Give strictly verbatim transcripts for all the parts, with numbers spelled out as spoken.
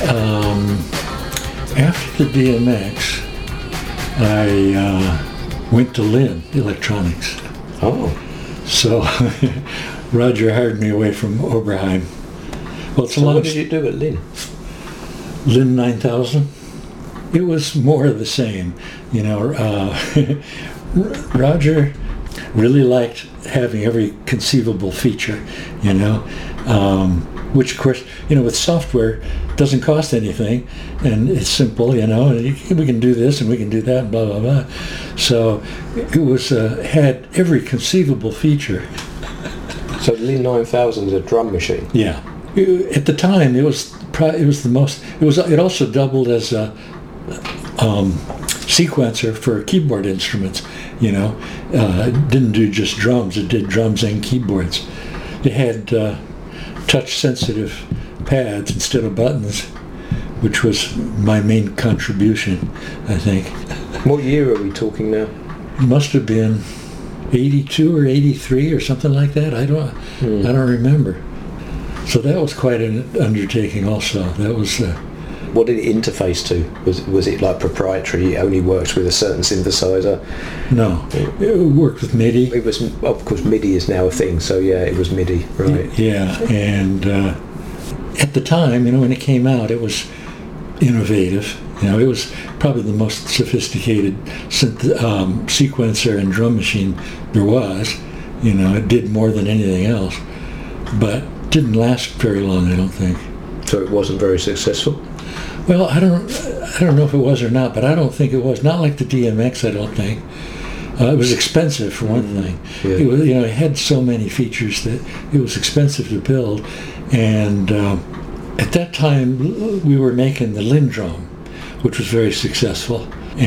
Um, after the D M X, I uh, went to Linn Electronics. Oh. So Roger hired me away from Oberheim. Well, it's a So long what did you do at Linn? Linn nine thousand. It was more of the same, you know. Uh, Roger really liked having every conceivable feature, you know, um, which of course, you know, with software doesn't cost anything, and it's simple, you know, and we can do this and we can do that and blah, blah, blah. So it was, uh, had every conceivable feature. So Linn nine thousand is a drum machine? Yeah. At the time, it was it was the most, it was, it also doubled as a um, sequencer for keyboard instruments, you know. Uh, it didn't do just drums, it did drums and keyboards. It had uh, touch-sensitive pads instead of buttons, which was my main contribution, I think. What year are we talking now? It must have been eighty-two or eighty-three or something like that. I don't, hmm. I don't remember. So that was quite an undertaking also. That was... Uh, What did it interface to? Was was it like proprietary? It only worked with a certain synthesizer? No, it worked with MIDI. It was, of course, MIDI is now a thing. So yeah, it was MIDI, right? Yeah, and uh, at the time, you know, when it came out, it was innovative. You know, it was probably the most sophisticated synth- um, sequencer and drum machine there was. You know, it did more than anything else, but didn't last very long, I don't think. So it wasn't very successful? Well, I don't, I don't know if it was or not, but I don't think it was. Not like the D M X, I don't think. Uh, it was expensive for one Mm, thing. yeah. It was, you know, it had so many features that it was expensive to build. And um, at that time, we were making the Linn drum, which was very successful.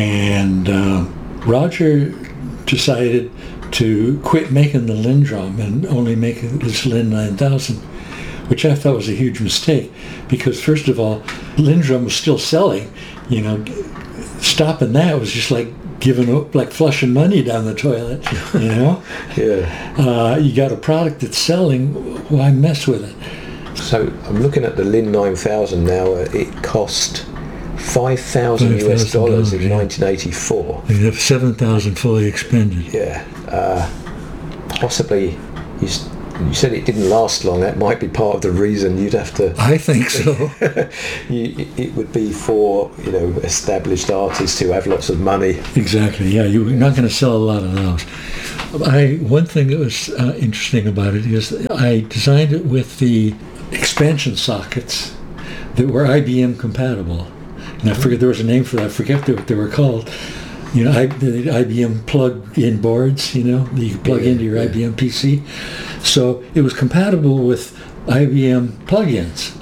And uh, Roger decided to quit making the Linn drum and only make this Linn nine thousand. Which I thought was a huge mistake, because first of all, Linn drum was still selling. You know, stopping that was just like giving up, like flushing money down the toilet. You know, Yeah. uh, you got a product that's selling, why mess with it? So I'm looking at the Linn nine thousand now. uh, It cost five thousand U S dollars in yeah. nineteen eighty-four. You have seven thousand fully expended. Yeah. Uh, possibly, you, s- you said it didn't last long. That might be part of the reason. You'd have to. I think so. you, it- it would be for, you know, established artists who have lots of money. Exactly. Yeah, you're not going to sell a lot of those. I one thing that was uh, interesting about it is I designed it with the expansion sockets that were I B M compatible, and I forget there was a name for that. I forget what they were called. You know, I, the I B M plug-in boards. You know, that you could plug Yeah, into your yeah. I B M P C. So it was compatible with I B M plugins.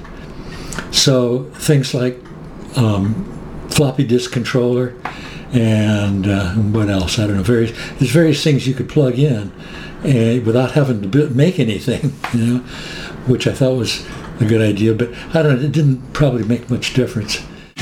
So things like um, floppy disk controller and uh, what else? I don't know. Various there's various things you could plug in, and without having to build, make anything. You know, which I thought was a good idea. But I don't know. It didn't probably make much difference.